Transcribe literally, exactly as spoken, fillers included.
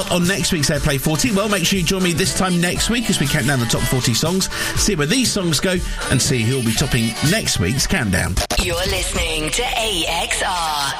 On next week's Airplay forty, well, make sure you join me this time next week as we count down the top forty songs, see where these songs go, and see who'll be topping next week's countdown. You're listening to A X R.